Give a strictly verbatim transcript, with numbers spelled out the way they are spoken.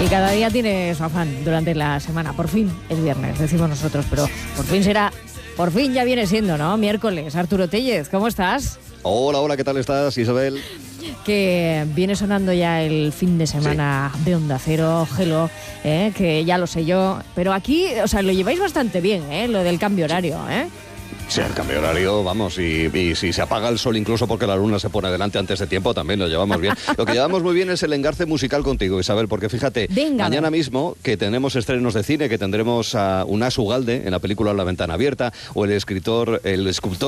cada día tiene su afán durante la semana. Por fin es viernes, decimos nosotros, pero por fin será, por fin ya viene siendo, ¿no? Miércoles. Arturo Tellez, ¿cómo estás? Hola, hola, ¿qué tal estás, Isabel? Que viene sonando ya el fin de semana sí. de Onda Cero, Hello, ¿eh? Que ya lo sé yo, pero aquí, o sea, lo lleváis bastante bien, ¿eh? Lo del cambio horario, ¿eh? Sí, el cambio horario, vamos, y, y si se apaga el sol incluso porque la luna se pone delante antes de tiempo, también lo llevamos bien. Lo que llevamos muy bien es el engarce musical contigo, Isabel, porque fíjate, Venga, mañana mismo que tenemos estrenos de cine, que tendremos a Unax Ugalde en la película La Ventana Abierta, o el escritor, el escultor